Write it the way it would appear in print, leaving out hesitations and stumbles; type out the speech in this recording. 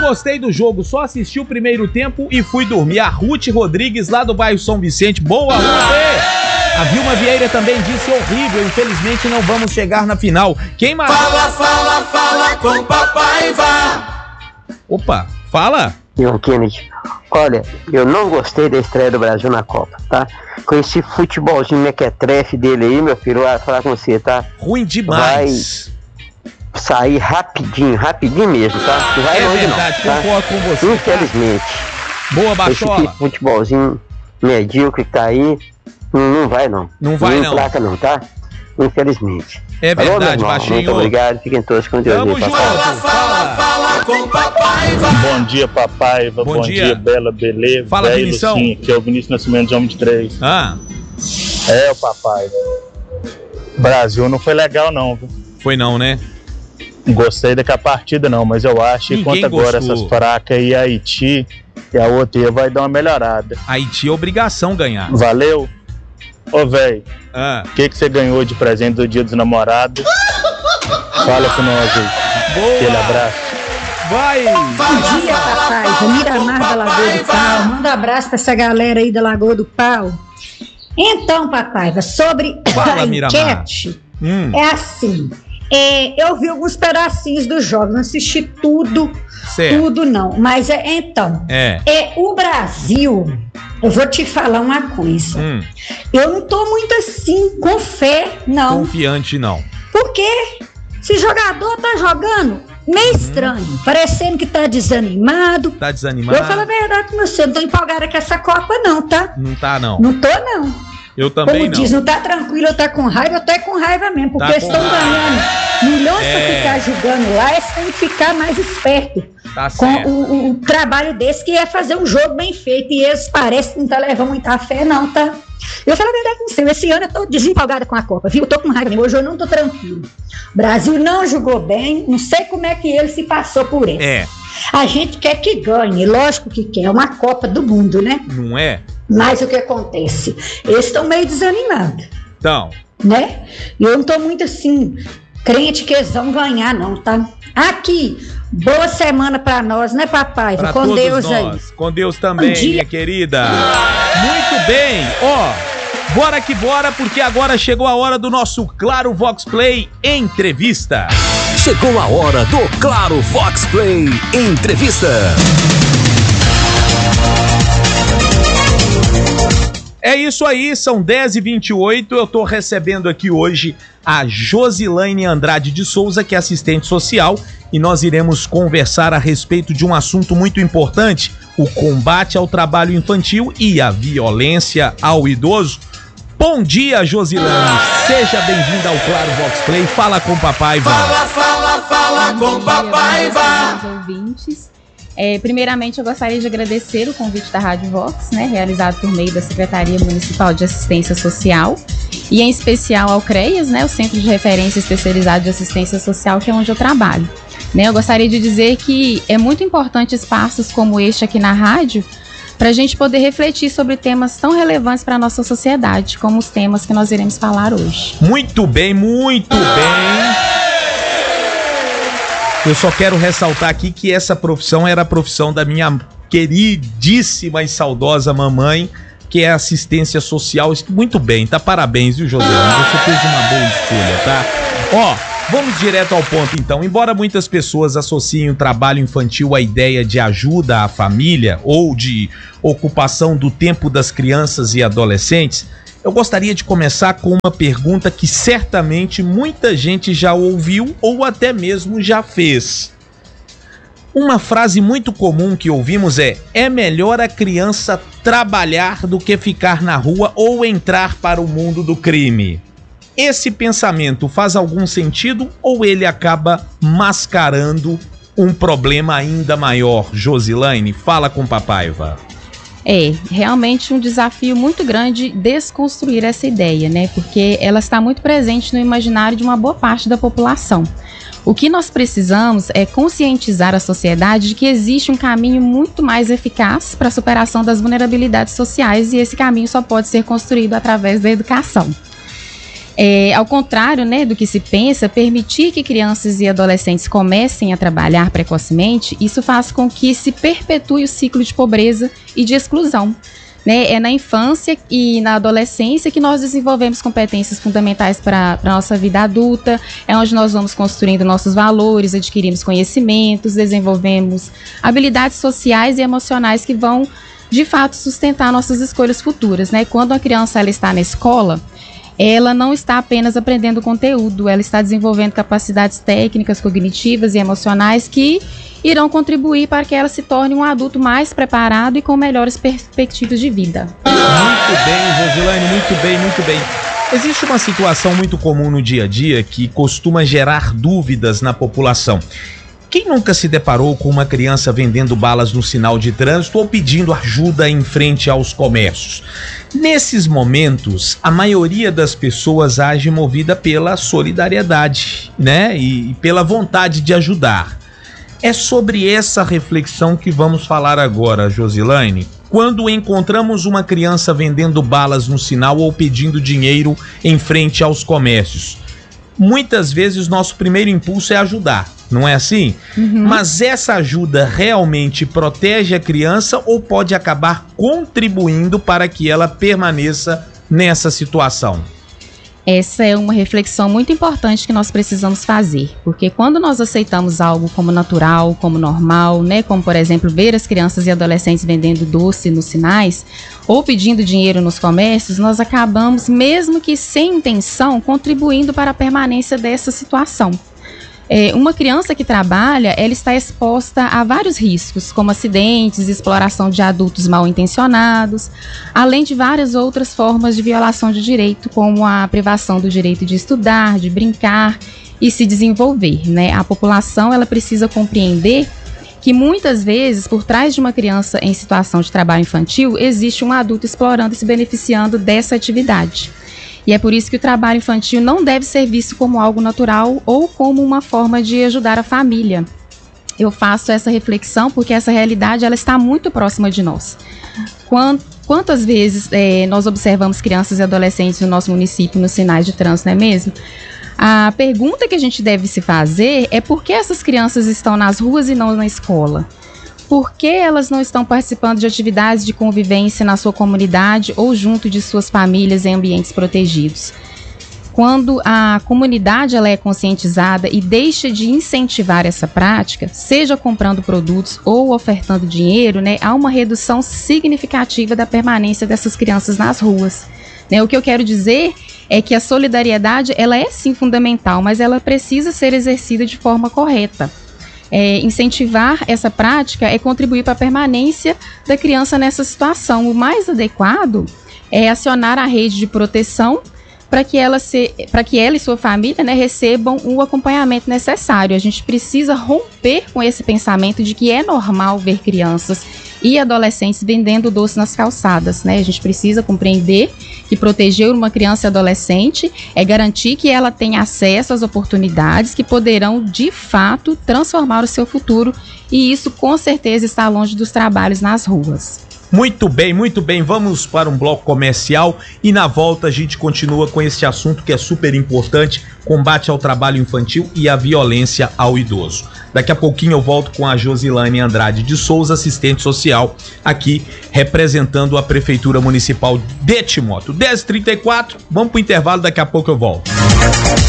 gostei do jogo, só assisti o primeiro tempo e fui dormir. A Ruth Rodrigues, lá do bairro São Vicente. Boa, Ruth! A Vilma Vieira também disse horrível, infelizmente não vamos chegar na final. Quem mais? Fala com papai, vá. Opa, fala. Ian Kennedy, olha, eu não gostei da estreia do Brasil na Copa, tá? Com esse futebolzinho mequetrefe dele aí, meu filho, vai falar com você, tá? Ruim demais. Vai sair rapidinho mesmo, tá? Não vai longe verdade, não, tá? concordo com você. Infelizmente. Tá? Boa, Bachola. Esse futebolzinho medíocre que tá aí, não vai não. Não vai não. Não placa não, tá? Infelizmente. É verdade, Baixinho. Muito obrigado, fiquem todos com Deus. Tamo junto. Fala com papai, vá. Bom dia, papai. Bom dia, Bela, beleza. Fala, Vinição. Que é o Vinícius Nascimento de Homem de 3. É, o papai. Brasil não foi legal não, viu? Foi não, né? Não gostei daquela partida não, mas eu acho que enquanto agora essas fracas aí, a Haiti e a outra vai dar uma melhorada. Haiti é obrigação ganhar. Valeu. Ô, velho, o que você ganhou de presente do Dia dos Namorados? Fala com nós aí. Boa. Aquele abraço. Vai! Bom dia, papai. Do Miramar da Lagoa do Pau. Manda um abraço pra essa galera aí da Lagoa do Pau. Então, papai, sobre a enquete, é assim. Eu vi alguns pedacinhos dos jogos, não assisti tudo, tudo não. Mas o Brasil, eu vou te falar uma coisa. Eu não tô muito assim, com fé, não. Confiante, não. Porque se jogador tá jogando meio estranho, parecendo que tá desanimado. Tá desanimado? Eu falo a verdade com você, não tô empolgada com essa Copa não, tá? Não tá, não. Não tô, não. Eu também Como não. diz, não tá tranquilo, tá com raiva, eu tô com raiva mesmo, porque eles estão ganhando milhões pra ficar jogando lá, eles têm que ficar mais espertos com o trabalho desse, que é fazer um jogo bem feito, e eles parecem que não tá levando muita fé não, tá? Eu falo a verdade com você, esse ano eu tô desempolgada com a Copa, viu? Eu tô com raiva mesmo, hoje eu não tô tranquilo. O Brasil não jogou bem, não sei como é que ele se passou por essa. A gente quer que ganhe, lógico que quer, é uma Copa do Mundo, né? Não é? Mas o que acontece? Eles estão meio desanimados. Então. Né? E eu não tô muito assim, crente que eles vão ganhar, não, tá? Aqui, boa semana pra nós, né, papai? Pra com todos Deus nós. aí. Com Deus também, minha querida. Muito bem, bora que bora, porque agora chegou a hora do nosso Claro Vox Play Entrevista. Chegou a hora do Claro Vox Play Entrevista. É isso aí, são 10h28, eu tô recebendo aqui hoje a Josilaine Andrade de Souza, que é assistente social, e nós iremos conversar a respeito de um assunto muito importante, o combate ao trabalho infantil e a violência ao idoso. Bom dia, Josilaine, seja bem-vinda ao Claro Vox Play, fala com o papai, vá. Fala com papai, vá. Ouvintes. Primeiramente, eu gostaria de agradecer o convite da Rádio Vox, né, realizado por meio da Secretaria Municipal de Assistência Social, e em especial ao CREAS, né, o Centro de Referência Especializado de Assistência Social, que é onde eu trabalho. Eu gostaria de dizer que é muito importante espaços como este aqui na rádio, para a gente poder refletir sobre temas tão relevantes para a nossa sociedade, como os temas que nós iremos falar hoje. Muito bem, muito bem. Eu só quero ressaltar aqui que essa profissão era a profissão da minha queridíssima e saudosa mamãe, que é assistência social. Muito bem, tá? Parabéns, viu, Josilaine? Você fez uma boa escolha, tá? Vamos direto ao ponto, então. Embora muitas pessoas associem o trabalho infantil à ideia de ajuda à família ou de ocupação do tempo das crianças e adolescentes, eu gostaria de começar com uma pergunta que certamente muita gente já ouviu ou até mesmo já fez. Uma frase muito comum que ouvimos é melhor a criança trabalhar do que ficar na rua ou entrar para o mundo do crime. Esse pensamento faz algum sentido ou ele acaba mascarando um problema ainda maior? Josilaine, fala com o papai, vá. É realmente um desafio muito grande desconstruir essa ideia, né? Porque ela está muito presente no imaginário de uma boa parte da população. O que nós precisamos é conscientizar a sociedade de que existe um caminho muito mais eficaz para a superação das vulnerabilidades sociais, e esse caminho só pode ser construído através da educação. Ao contrário, né, do que se pensa, permitir que crianças e adolescentes comecem a trabalhar precocemente, isso faz com que se perpetue o ciclo de pobreza e de exclusão. Né? É na infância e na adolescência que nós desenvolvemos competências fundamentais para a nossa vida adulta, é onde nós vamos construindo nossos valores, adquirimos conhecimentos, desenvolvemos habilidades sociais e emocionais que vão, de fato, sustentar nossas escolhas futuras. Né? Quando a criança ela está na escola, ela não está apenas aprendendo conteúdo, ela está desenvolvendo capacidades técnicas, cognitivas e emocionais que irão contribuir para que ela se torne um adulto mais preparado e com melhores perspectivas de vida. Muito bem, Josilane, muito bem. Existe uma situação muito comum no dia a dia que costuma gerar dúvidas na população. Quem nunca se deparou com uma criança vendendo balas no sinal de trânsito ou pedindo ajuda em frente aos comércios? Nesses momentos, a maioria das pessoas age movida pela solidariedade, né? E pela vontade de ajudar. É sobre essa reflexão que vamos falar agora, Josilane. Quando encontramos uma criança vendendo balas no sinal ou pedindo dinheiro em frente aos comércios, muitas vezes nosso primeiro impulso é ajudar, não é assim? Mas essa ajuda realmente protege a criança ou pode acabar contribuindo para que ela permaneça nessa situação? Essa é uma reflexão muito importante que nós precisamos fazer, porque quando nós aceitamos algo como natural, como normal, né, como por exemplo ver as crianças e adolescentes vendendo doce nos sinais ou pedindo dinheiro nos comércios, nós acabamos, mesmo que sem intenção, contribuindo para a permanência dessa situação. Uma criança que trabalha, ela está exposta a vários riscos, como acidentes, exploração de adultos mal intencionados, além de várias outras formas de violação de direito, como a privação do direito de estudar, de brincar e se desenvolver, né? A população, ela precisa compreender que muitas vezes, por trás de uma criança em situação de trabalho infantil, existe um adulto explorando e se beneficiando dessa atividade. E é por isso que o trabalho infantil não deve ser visto como algo natural ou como uma forma de ajudar a família. Eu faço essa reflexão porque essa realidade ela está muito próxima de nós. Quantas vezes nós observamos crianças e adolescentes no nosso município nos sinais de trânsito, não é mesmo? A pergunta que a gente deve se fazer é por que essas crianças estão nas ruas e não na escola? Por que elas não estão participando de atividades de convivência na sua comunidade ou junto de suas famílias em ambientes protegidos? Quando a comunidade ela é conscientizada e deixa de incentivar essa prática, seja comprando produtos ou ofertando dinheiro, né, há uma redução significativa da permanência dessas crianças nas ruas. Né, o que eu quero dizer é que a solidariedade ela é sim fundamental, mas ela precisa ser exercida de forma correta. Incentivar essa prática é contribuir para a permanência da criança nessa situação. O mais adequado é acionar a rede de proteção para que ela e sua família, né, recebam o acompanhamento necessário. A gente precisa romper com esse pensamento de que é normal ver crianças e adolescentes vendendo doce nas calçadas, né? A gente precisa compreender que proteger uma criança e adolescente é garantir que ela tenha acesso às oportunidades que poderão, de fato, transformar o seu futuro, e isso com certeza está longe dos trabalhos nas ruas. Muito bem, vamos para um bloco comercial e na volta a gente continua com esse assunto que é super importante, combate ao trabalho infantil e à violência ao idoso. Daqui a pouquinho eu volto com a Josilane Andrade de Souza, assistente social, aqui representando a Prefeitura Municipal de Timóteo. 10h34, vamos pro intervalo, daqui a pouco eu volto.